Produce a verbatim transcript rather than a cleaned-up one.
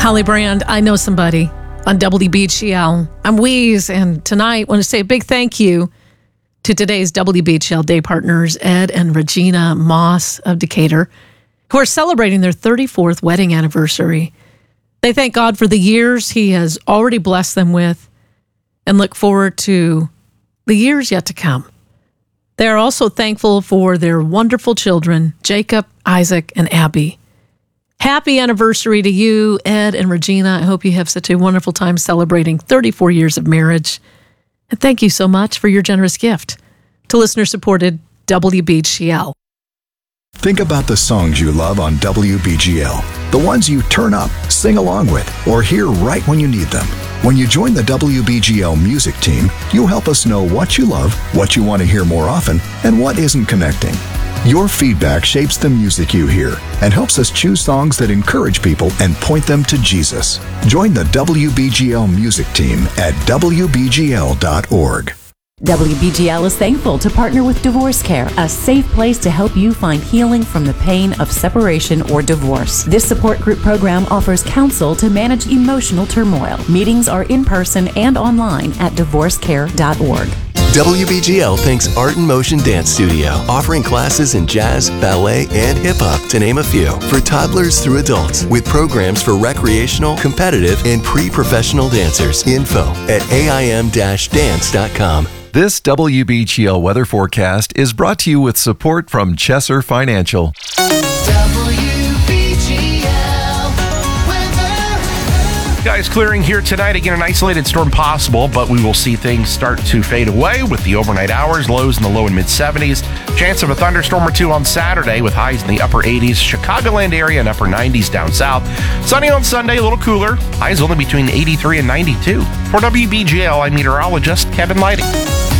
Holly Brand, I Know Somebody on W B G L. I'm Weeze, and tonight I want to say a big thank you to today's W B G L day partners, Ed and Regina Moss of Decatur, who are celebrating their thirty-fourth wedding anniversary. They thank God for the years He has already blessed them with and look forward to the years yet to come. They are also thankful for their wonderful children, Jacob, Isaac, and Abby. Happy anniversary to you, Ed and Regina. I hope you have such a wonderful time celebrating thirty-four years of marriage. And thank you so much for your generous gift to listener-supported W B G L. Think about the songs you love on W B G L. The ones you turn up, sing along with, or hear right when you need them. When you join the W B G L music team, you'll help us know what you love, what you want to hear more often, and what isn't connecting. Your feedback shapes the music you hear and helps us choose songs that encourage people and point them to Jesus. Join the W B G L music team at W B G L dot org. W B G L is thankful to partner with Divorce Care, a safe place to help you find healing from the pain of separation or divorce. This support group program offers counsel to manage emotional turmoil. Meetings are in person and online at divorce care dot org. W B G L thanks Art in Motion Dance Studio, offering classes in jazz, ballet, and hip-hop, to name a few, for toddlers through adults, with programs for recreational, competitive, and pre-professional dancers. Info at A I M dance dot com. This W B G L weather forecast is brought to you with support from Chesser Financial. Skies clearing here tonight. Again, an isolated storm possible, but we will see things start to fade away with the overnight hours, lows in the low and mid seventies. Chance of a thunderstorm or two on Saturday with highs in the upper eighties. Chicagoland area and upper nineties down south. Sunny on Sunday, a little cooler. Highs only between eighty-three and ninety-two. For W B G L, I'm meteorologist Kevin Lighting.